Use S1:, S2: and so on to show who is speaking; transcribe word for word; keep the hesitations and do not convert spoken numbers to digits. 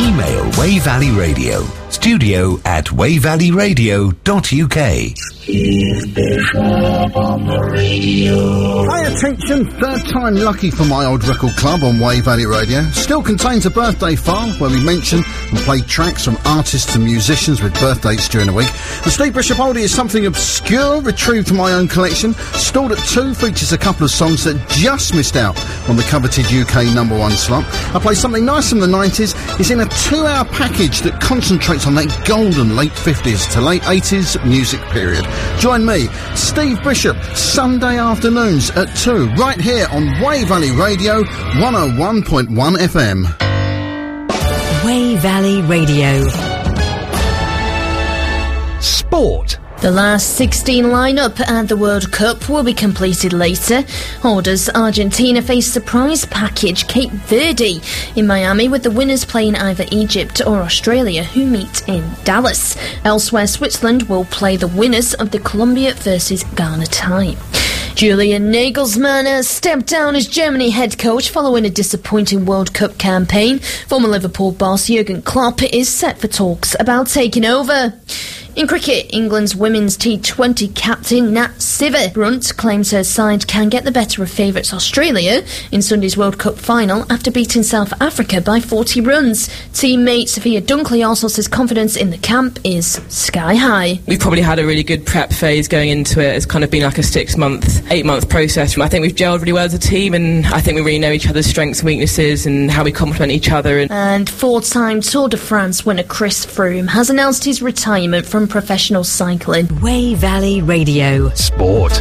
S1: Email Wey Valley Radio, studio at wey valley radio dot u k.
S2: Steve Bishop on the radio.
S3: Pay attention, third time lucky for my old record club on Wey Valley Radio. Still contains a birthday file where we mention and play tracks from artists and musicians with birth dates during the week. The Steve Bishop Oldie is something obscure, retrieved from my own collection. Stored at two, features a couple of songs that just missed out on the coveted U K number one slot. I play something nice from the nineties. It's in a two-hour package that concentrates on that golden late fifties to late eighties music period. Join me, Steve Bishop, Sunday afternoons at two, right here on Wey Valley Radio, one oh one point one F M.
S4: Wey Valley Radio.
S1: Sport.
S5: The last sixteen lineup at the World Cup will be completed later. Orders Argentina face surprise package Cape Verde in Miami, with the winners playing either Egypt or Australia, who meet in Dallas. Elsewhere, Switzerland will play the winners of the Colombia versus Ghana tie. Julian Nagelsmann has stepped down as Germany head coach following a disappointing World Cup campaign. Former Liverpool boss Jurgen Klopp is set for talks about taking over. In cricket, England's women's T twenty captain Nat Sciver-Brunt claims her side can get the better of favourites Australia in Sunday's World Cup final after beating South Africa by forty runs. Teammate Sophia Dunkley also says confidence in the camp is sky high.
S6: We've probably had a really good prep phase going into it. It's kind of been like a six-month, eight-month process. I think we've gelled really well as a team, and I think we really know each other's strengths and weaknesses and how we complement each other.
S5: And four-time Tour de France winner Chris Froome has announced his retirement from professional cycling.
S4: Wey Valley Radio.
S1: Sport.